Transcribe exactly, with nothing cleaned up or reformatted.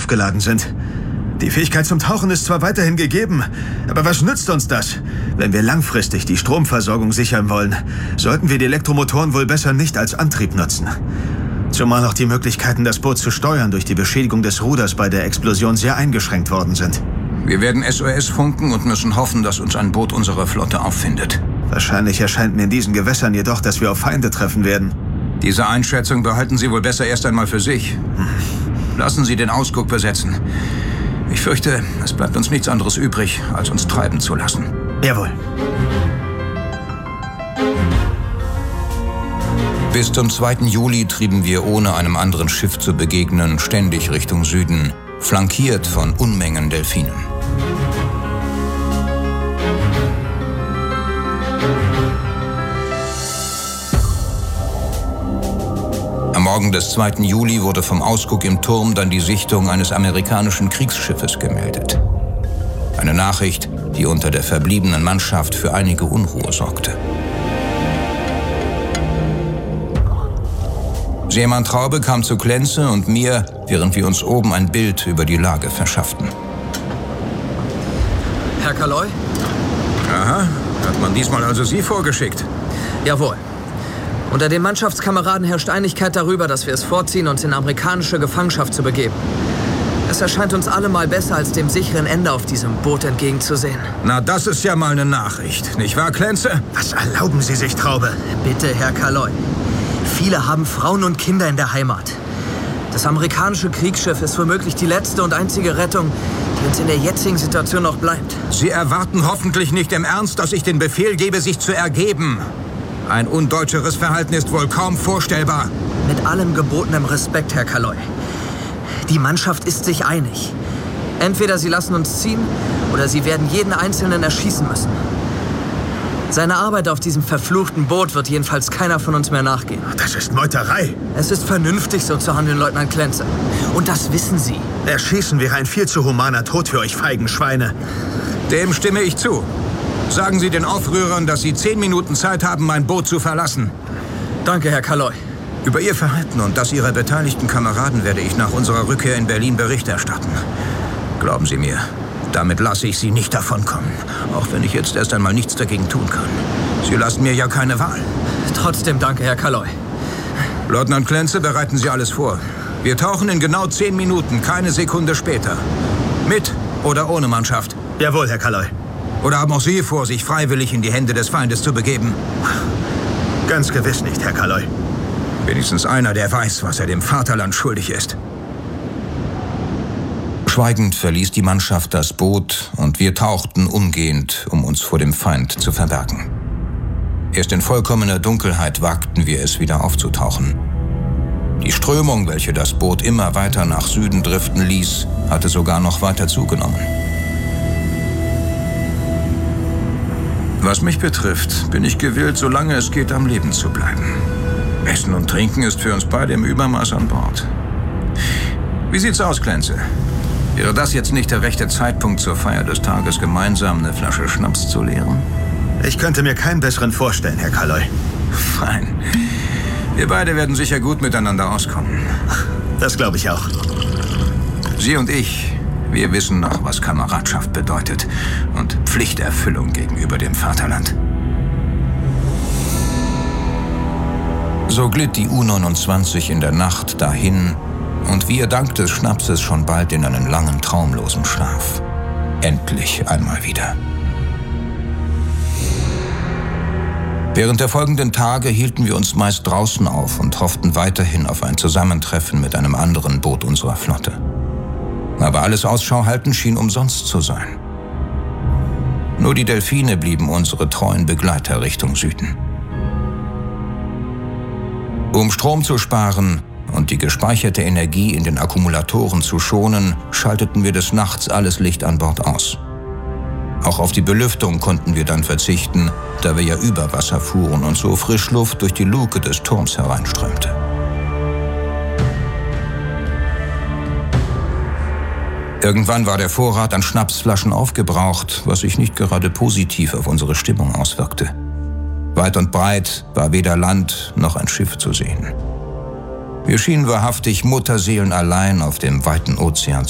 aufgeladen sind. Die Fähigkeit zum Tauchen ist zwar weiterhin gegeben, aber was nützt uns das? Wenn wir langfristig die Stromversorgung sichern wollen, sollten wir die Elektromotoren wohl besser nicht als Antrieb nutzen. Zumal auch die Möglichkeiten, das Boot zu steuern, durch die Beschädigung des Ruders bei der Explosion sehr eingeschränkt worden sind. Wir werden S O S funken und müssen hoffen, dass uns ein Boot unserer Flotte auffindet. Wahrscheinlich erscheint mir in diesen Gewässern jedoch, dass wir auf Feinde treffen werden. Diese Einschätzung behalten Sie wohl besser erst einmal für sich. Lassen Sie den Ausguck besetzen. Ich fürchte, es bleibt uns nichts anderes übrig, als uns treiben zu lassen. Jawohl. Bis zum zweiten Juli trieben wir, ohne einem anderen Schiff zu begegnen, ständig Richtung Süden, flankiert von Unmengen Delfinen. Am Morgen des zweiten Juli wurde vom Ausguck im Turm dann die Sichtung eines amerikanischen Kriegsschiffes gemeldet. Eine Nachricht, die unter der verbliebenen Mannschaft für einige Unruhe sorgte. Seemann Traube kam zu Klenze und mir, während wir uns oben ein Bild über die Lage verschafften. Herr Kaloy? Aha, hat man diesmal also Sie vorgeschickt? Jawohl. Unter den Mannschaftskameraden herrscht Einigkeit darüber, dass wir es vorziehen, uns in amerikanische Gefangenschaft zu begeben. Es erscheint uns allemal besser, als dem sicheren Ende auf diesem Boot entgegenzusehen. Na, das ist ja mal eine Nachricht, nicht wahr, Klenze? Was erlauben Sie sich, Traube? Bitte, Herr Kaloy. Viele haben Frauen und Kinder in der Heimat. Das amerikanische Kriegsschiff ist womöglich die letzte und einzige Rettung, die uns in der jetzigen Situation noch bleibt. Sie erwarten hoffentlich nicht im Ernst, dass ich den Befehl gebe, sich zu ergeben. Ein undeutscheres Verhalten ist wohl kaum vorstellbar. Mit allem gebotenen Respekt, Herr Kaloy. Die Mannschaft ist sich einig. Entweder sie lassen uns ziehen, oder sie werden jeden Einzelnen erschießen müssen. Seiner Arbeit auf diesem verfluchten Boot wird jedenfalls keiner von uns mehr nachgehen. Das ist Meuterei. Es ist vernünftig, so zu handeln, Leutnant Klenze. Und das wissen Sie. Erschießen wäre ein viel zu humaner Tod für euch feigen Schweine. Dem stimme ich zu. Sagen Sie den Aufrührern, dass sie zehn Minuten Zeit haben, mein Boot zu verlassen. Danke, Herr Kaloy. Über Ihr Verhalten und das Ihrer beteiligten Kameraden werde ich nach unserer Rückkehr in Berlin Bericht erstatten. Glauben Sie mir, damit lasse ich Sie nicht davonkommen. Auch wenn ich jetzt erst einmal nichts dagegen tun kann. Sie lassen mir ja keine Wahl. Trotzdem danke, Herr Kaloy. Leutnant Klenze, bereiten Sie alles vor. Wir tauchen in genau zehn Minuten, keine Sekunde später. Mit oder ohne Mannschaft? Jawohl, Herr Kaloy. Oder haben auch Sie vor, sich freiwillig in die Hände des Feindes zu begeben? Ganz gewiss nicht, Herr Kaloy. Wenigstens einer, der weiß, was er dem Vaterland schuldig ist. Schweigend verließ die Mannschaft das Boot und wir tauchten umgehend, um uns vor dem Feind zu verbergen. Erst in vollkommener Dunkelheit wagten wir es, wieder aufzutauchen. Die Strömung, welche das Boot immer weiter nach Süden driften ließ, hatte sogar noch weiter zugenommen. Was mich betrifft, bin ich gewillt, solange es geht, am Leben zu bleiben. Essen und Trinken ist für uns beide im Übermaß an Bord. Wie sieht's aus, Klenze? Wäre das jetzt nicht der rechte Zeitpunkt, zur Feier des Tages gemeinsam eine Flasche Schnaps zu leeren? Ich könnte mir keinen besseren vorstellen, Herr Kaloy. Fein. Wir beide werden sicher gut miteinander auskommen. Das glaube ich auch. Sie und ich, wir wissen noch, was Kameradschaft bedeutet und Pflichterfüllung gegenüber dem Vaterland. So glitt die U neunundzwanzig in der Nacht dahin und wir dank des Schnapses schon bald in einen langen, traumlosen Schlaf. Endlich einmal wieder. Während der folgenden Tage hielten wir uns meist draußen auf und hofften weiterhin auf ein Zusammentreffen mit einem anderen Boot unserer Flotte. Aber alles Ausschau halten schien umsonst zu sein. Nur die Delfine blieben unsere treuen Begleiter Richtung Süden. Um Strom zu sparen und die gespeicherte Energie in den Akkumulatoren zu schonen, schalteten wir des Nachts alles Licht an Bord aus. Auch auf die Belüftung konnten wir dann verzichten, da wir ja über Wasser fuhren und so Frischluft durch die Luke des Turms hereinströmte. Irgendwann war der Vorrat an Schnapsflaschen aufgebraucht, was sich nicht gerade positiv auf unsere Stimmung auswirkte. Weit und breit war weder Land noch ein Schiff zu sehen. Wir schienen wahrhaftig mutterseelenallein auf dem weiten Ozean